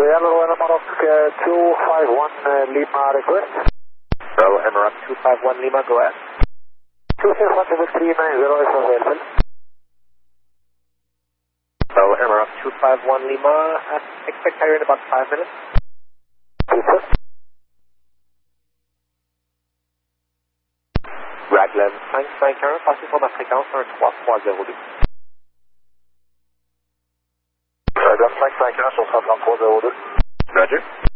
Yellow Amarok 251 Lima request. Bravo Amarok 251 Lima, go ahead. 261 390 is available. Bravo Amarok 251 Lima, expect higher in about 5 minutes. Yes, sir. Raglan 551, passez sur ma fréquence 13302. Raglan 551 sur 13302. Roger.